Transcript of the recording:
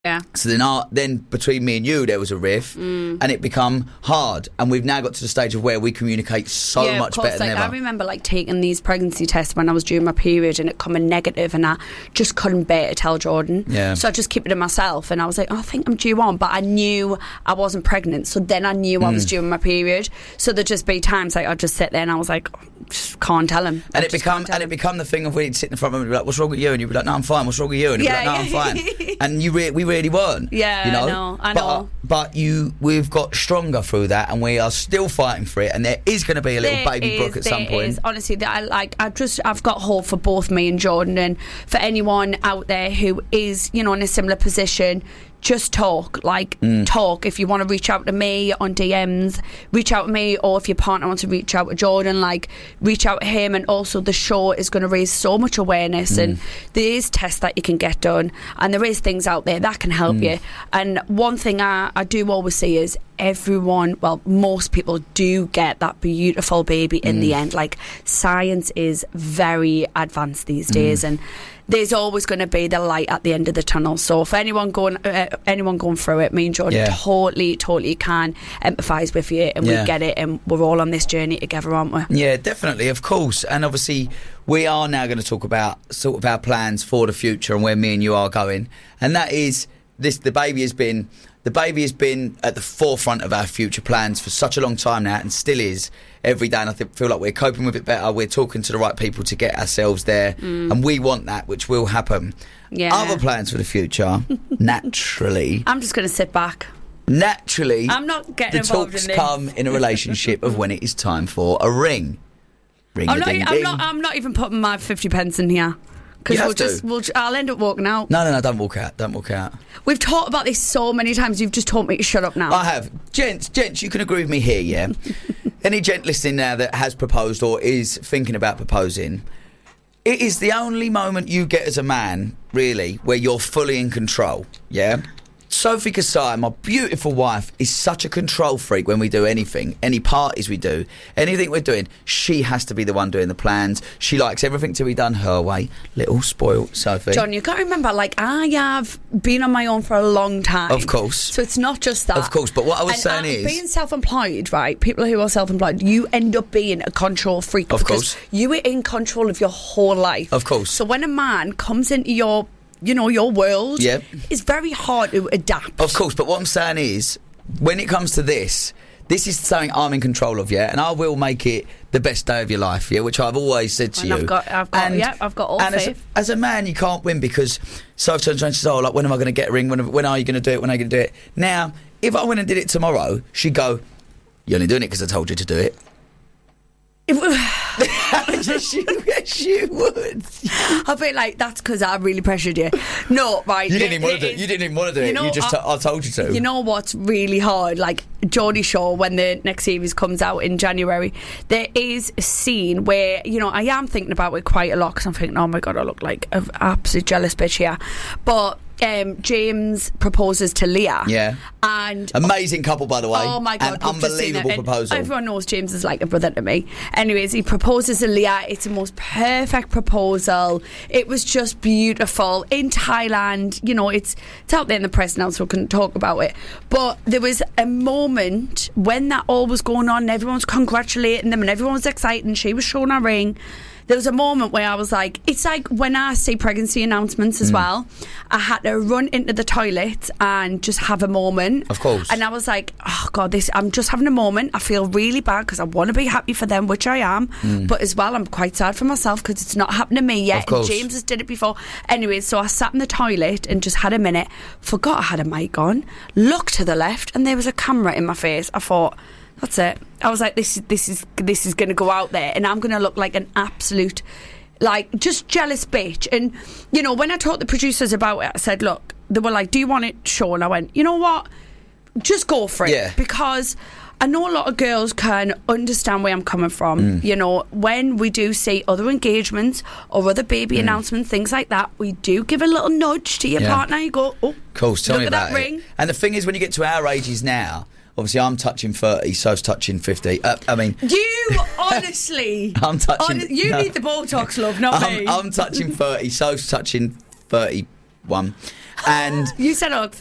Yeah. So then between me and you there was a riff, and it become hard, and we've now got to the stage of where we communicate so much better than ever. I remember taking these pregnancy tests when I was during my period and it coming negative, and I just couldn't bear to tell Jordan. Yeah. So I just kept it to myself, and I was like, I think I'm due on, but I knew I wasn't pregnant, so then I knew I was due on my period. So there'd just be times I'd just sit there and I was like, just can't tell him. And it become the thing of we'd sit in the front room and be like, what's wrong with you? And you'd be like, no, I'm fine. What's wrong with you? And you'd be like, no, I'm fine. And we really weren't. Yeah, you know? I know. But we've got stronger through that, and we are still fighting for it. And there is going to be a little baby Brooke at some point. Honestly, I've got hope for both me and Jordan, and for anyone out there who is, in a similar position. Just talk. Talk. If you want to reach out to me on DMs, reach out to me, or if your partner wants to reach out to Jordan, reach out to him. And also the show is going to raise so much awareness, and there is tests that you can get done, and there is things out there that can help you. And one thing I do always see is most people do get that beautiful baby in the end. Science is very advanced these days, and there's always going to be the light at the end of the tunnel. So for anyone going through it, me and Jordan totally can empathise with you, and we get it, and we're all on this journey together, aren't we? Yeah, definitely, of course. And obviously we are now going to talk about sort of our plans for the future and where me and you are going, and that is this. The baby has been at the forefront of our future plans for such a long time now, and still is every day. And I feel like we're coping with it better. We're talking to the right people to get ourselves there, and we want that, which will happen. Yeah. Other plans for the future, naturally. I'm just going to sit back. Naturally, I'm not getting involved in this. The talks come in a relationship of when it is time for a ring. I'm not even putting my 50 pence in here. Because I'll end up walking out. No, don't walk out. We've talked about this so many times. You've just told me to shut up now. I have. Gents, you can agree with me here, yeah? Any gent listening now that has proposed or is thinking about proposing, it is the only moment you get as a man, really, where you're fully in control, yeah? Sophie Kasai, my beautiful wife, is such a control freak when we do anything, any parties we do, anything we're doing, she has to be the one doing the plans. She likes everything to be done her way. Little spoiled Sophie. John, you got to remember, I have been on my own for a long time. Of course. So it's not just that. Of course, but what I was saying is... being self-employed, right, people who are self-employed, you end up being a control freak. Of course. You are in control of your whole life. Of course. So when a man comes into your world, it's very hard to adapt. Of course, but what I'm saying is, when it comes to this is something I'm in control of, yeah, and I will make it the best day of your life, yeah, which I've always said to you. I've got all faith. As a man, you can't win because Sophie turns around and says, when am I going to get a ring? When are you going to do it? When are you going to do it? Now, if I went and did it tomorrow, she'd go, you're only doing it because I told you to do it. Yes, you would. I feel like that's because I really pressured you. No, right. You didn't even want to do it. You didn't even want to do it. I told you to. You know what's really hard? Geordie Shore, when the next series comes out in January, there is a scene where, I am thinking about it quite a lot because I'm thinking, oh my God, I look like an absolute jealous bitch here. But James proposes to Leah. Yeah. And amazing couple, by the way. Oh my God. An unbelievable proposal. Everyone knows James is like a brother to me. Anyways, he proposes to Leah. It's the most perfect proposal. It was just beautiful. In Thailand, it's out there in the press now, so we can talk about it. But there was a moment when that all was going on and everyone was congratulating them and everyone was excited and she was showing her ring. There was a moment where I was like, it's like when I see pregnancy announcements as well, I had to run into the toilet and just have a moment. Of course. And I was like, oh God, I'm just having a moment. I feel really bad because I want to be happy for them, which I am. But as well, I'm quite sad for myself because it's not happened to me yet. Of course. And James has did it before. Anyways, so I sat in the toilet and just had a minute, forgot I had a mic on, looked to the left and there was a camera in my face. I thought, that's it. I was like, this is going to go out there and I'm going to look like an absolute, just jealous bitch. And, when I talked to the producers about it, I said, look, they were like, do you want it shown? I went, you know what? Just go for it. Yeah. Because I know a lot of girls can understand where I'm coming from. When we do see other engagements or other baby announcements, things like that, we do give a little nudge to your partner. You go, oh, cool, tell me about that ring. And the thing is, when you get to our ages now, obviously, I'm touching 30, So's touching 50. You honestly... I'm touching... you need the Botox, love, not me. I'm touching 30, So's touching 31. And You said hug